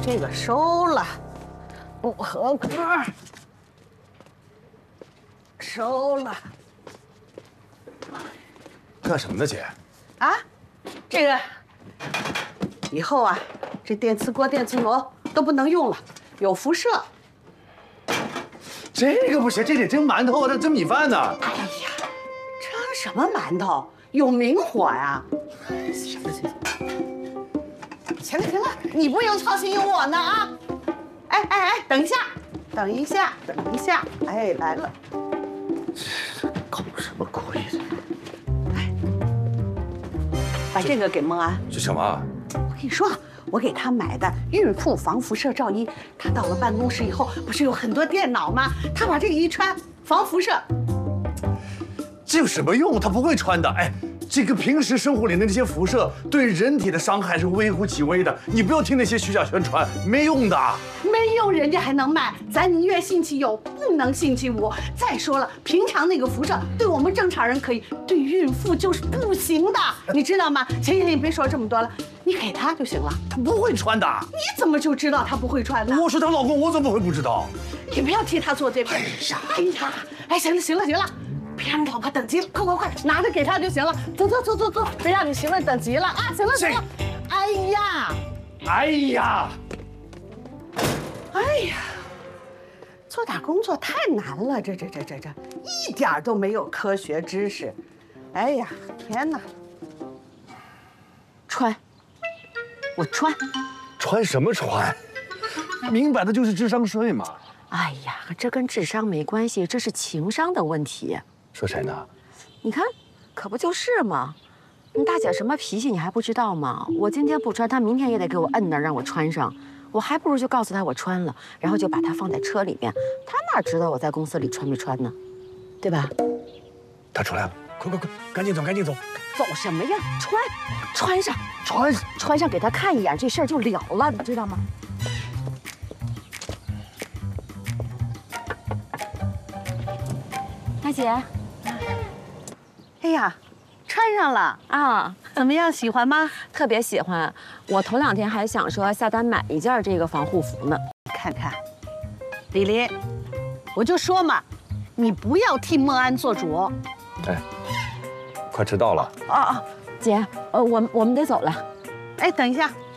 这个收了，不合格。收了。 干什么呢，姐？ 啊，这个以后啊，这电磁锅、电磁炉都不能用了，有辐射。 这个不行，这得蒸馒头啊，这蒸米饭呢。 哎呀，蒸什么馒头？有明火呀！行了行了，行了行了，你不用操心，有我呢啊！哎，等一下，等一下，等一下，哎，来了。 搞什么鬼？ 哎，把这个给孟安。 这什么？ 我跟你说，我给他买的孕妇防辐射罩衣，他到了办公室以后，不是有很多电脑吗？他把这个一穿，防辐射。 这有什么用？他不会穿的。哎，这个平时生活里的那些辐射对人体的伤害是微乎其微的，你不要听那些虚假宣传，没用的。 没用，人家还能卖，咱宁愿星期有，不能星期五。再说了，平常那个辐射对我们正常人可以，对孕妇就是不行的，你知道吗？行，你别说这么多了，你给他就行了。 他不会穿的。 你怎么就知道他不会穿呢？ 我是他老公，我怎么会不知道？ 你不要替他做这个。哎，行了，别让你老婆等急了，快，拿着给他就行了。走，别让你媳妇等急了啊！行了。哎呀，做点工作太难了，这一点都没有科学知识。哎呀，天哪！我穿什么穿？明摆的就是智商税嘛。 哎呀，这跟智商没关系，这是情商的问题。 说谁呢？ 你看，可不就是嘛。你大姐什么脾气你还不知道吗？我今天不穿，她明天也得给我摁那儿让我穿上。我还不如就告诉她我穿了，然后就把它放在车里面。她哪知道我在公司里穿没穿呢？对吧？ 他出来了，快，赶紧走。 走什么呀？穿上给她看一眼，这事儿就了了，你知道吗？大姐， 哎呀，穿上了啊， 怎么样？喜欢吗？ 特别喜欢。我头2天还想说下单买一件这个防护服呢。 看看，李林，我就说嘛，你不要替孟安做主。 哎，快迟到了。 姐，我们得走了。 哎，等一下，